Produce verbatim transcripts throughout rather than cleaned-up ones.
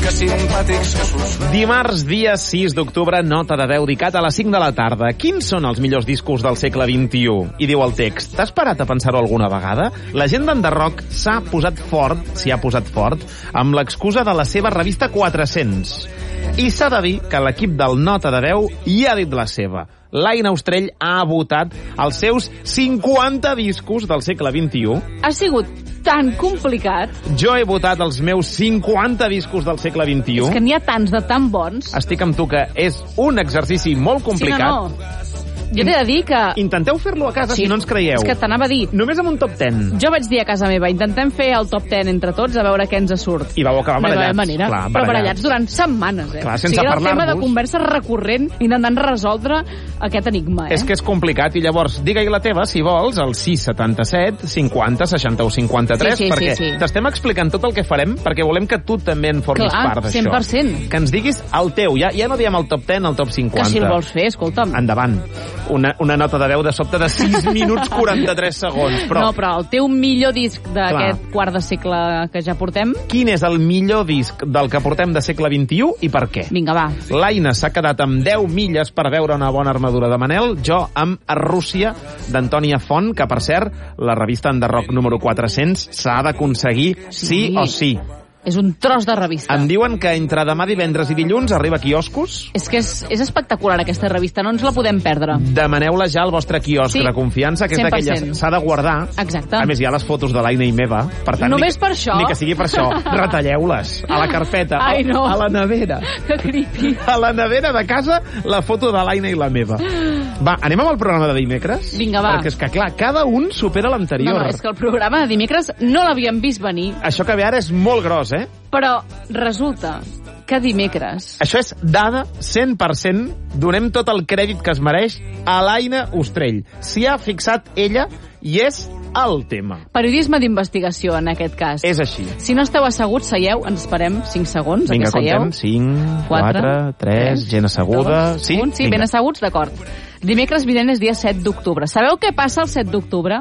que simpàtics que sus. Dimarts, dia sis d'octubre, nota de veu dedicat a les cinc de la tarda. Quins són els millors discos del segle vint-i-u? I diu el text, t'has parat a pensar-ho alguna vegada? La gent d'Enderrock s'ha posat fort, s'hi ha posat fort, amb l'excusa de la seva revista quatre-cents. I s'ha de dir que l'equip del Nota de Veu hi ha dit la seva. L'Aina Ostrell ha votat els seus cinquanta discos del segle vint-i-u. Ha sigut tan complicat. Jo he votat els meus cinquanta discos del segle vint-i-u. És que n'hi ha tants de tan bons. Estic amb tu que és un exercici molt complicat. Sí, no, no. Jo t'he de dir que... Intenteu fer-lo a casa, sí, si no ens creieu. És que t'anava a dir... Només amb un top ten. Jo vaig dir a casa meva, intentem fer el top ten entre tots a veure què ens surt. I vau acabar barallats. Manera, Clar, però barallats durant setmanes, eh? Clar, sense o sigui, era el parlar-vos. tema de conversa recurrent intentant resoldre aquest enigma, eh? És que és complicat, i llavors digue-hi la teva, si vols, al sis setanta-set cinquanta seixanta-u cinquanta-tres, sí, sí, perquè sí, sí. t'estem explicant tot el que farem, perquè volem que tu també en formis Clar, part d'això. cent per cent. Que ens diguis el teu, ja, ja no diem el top ten, el top cinquanta. Que si el vols fer, escolta'm. Endavant. Una, una nota de veu de sobte de sis minuts quaranta-tres segons. Però... No, però el teu millor disc d'aquest quart de segle que ja portem... Quin és el millor disc del que portem de segle vint-i-u i per què? Vinga, va. L'Aina s'ha quedat amb deu milles per veure una bona armadura de Manel, jo amb A Rússia d'Antònia Font, que per cert, la revista Enderrock número quatre-cents s'ha d'aconseguir sí, sí o sí. És un tros de revista. Em diuen que entre demà divendres i dilluns arriba a quioscos. És que és, és espectacular aquesta revista, no ens la podem perdre. Demaneu-la ja al vostre quiosc sí, de confiança, que és d'aquelles, s'ha de guardar. Exacte. A més, hi ha les fotos de l'Aina i meva. Per tant, només ni, per això? Ni que sigui per això. Retalleu-les a la carpeta, Ai, no. a la nevera. Que creepy. A la nevera de casa, la foto de l'Aina i la meva. Va, anem amb el programa de dimecres? Vinga, va. Perquè és que, clar, cada un supera l'anterior. No, no, és que el programa de dimecres no l'havíem vist venir. Això que ve ara és molt gros, eh? Però resulta que dimecres... Això és dada cent per cent. Donem tot el crèdit que es mereix a l'Aina Ostrell. S'hi ha fixat ella i és el tema. Periodisme d'investigació, en aquest cas. És així. Si no esteu asseguts, seieu, ens esperem cinc segons. Vinga, a que seieu. contem. cinc, quatre, tres, gent asseguda... dos, sí, un, sí ben asseguts, d'acord. Dimecres vinent és dia set d'octubre. Sabeu què passa el set d'octubre?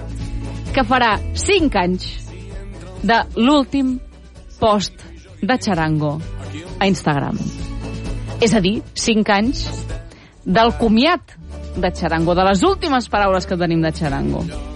Que farà cinc anys de l'últim post de Charango a Instagram. És a dir, cinc anys del comiat de Charango, de les últimes paraules que tenim de Charango.